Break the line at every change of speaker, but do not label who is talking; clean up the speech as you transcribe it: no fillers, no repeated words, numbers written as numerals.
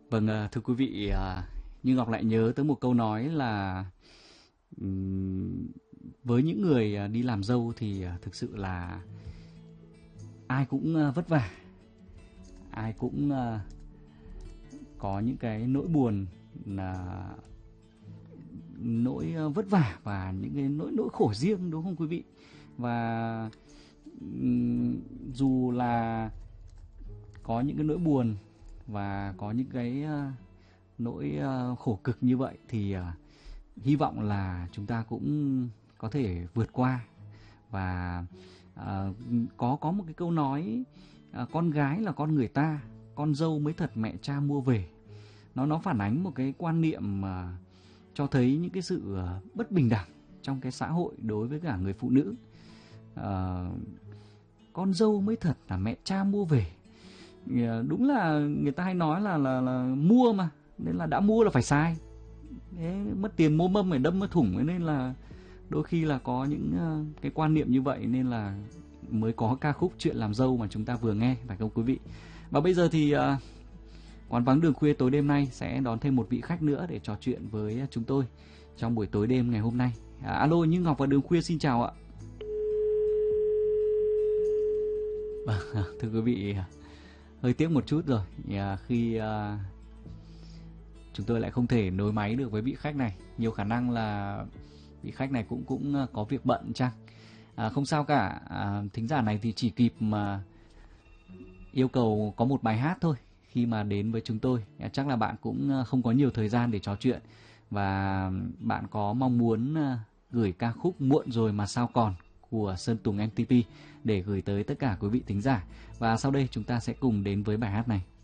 Vâng, thưa quý vị, như Ngọc lại nhớ tới một câu nói là với những người đi làm dâu thì thực sự là ai cũng vất vả, ai cũng có những cái nỗi buồn, là nỗi vất vả và những cái nỗi khổ riêng, đúng không quý vị? Và dù là có những cái nỗi buồn và có những cái nỗi khổ cực như vậy thì hy vọng là chúng ta cũng có thể vượt qua. Và có một cái câu nói, con gái là con người ta, con dâu mới thật mẹ cha mua về. Nó phản ánh một cái quan niệm cho thấy những cái sự bất bình đẳng trong cái xã hội đối với cả người phụ nữ. Con dâu mới thật là mẹ cha mua về. Đúng là người ta hay nói là mua mà, nên là đã mua là phải xài. Thế mất tiền mua mâm phải đâm mất thủng, nên là đôi khi là có những cái quan niệm như vậy, nên là mới có ca khúc Chuyện làm dâu mà chúng ta vừa nghe, phải không quý vị? Và bây giờ thì Quán vắng đường khuya tối đêm nay sẽ đón thêm một vị khách nữa để trò chuyện với chúng tôi trong buổi tối đêm ngày hôm nay. Alo, Như Ngọc và Đường Khuya xin chào ạ. Thưa quý vị, hơi tiếc một chút rồi khi chúng tôi lại không thể nối máy được với vị khách này. Nhiều khả năng là vị khách này cũng có việc bận chăng. Không sao cả, thính giả này thì chỉ kịp mà yêu cầu có một bài hát thôi khi mà đến với chúng tôi. Chắc là bạn cũng không có nhiều thời gian để trò chuyện, và bạn có mong muốn gửi ca khúc Muộn Rồi Mà Sao Còn của Sơn Tùng MTP để gửi tới tất cả quý vị thính giả. Và sau đây chúng ta sẽ cùng đến với bài hát này.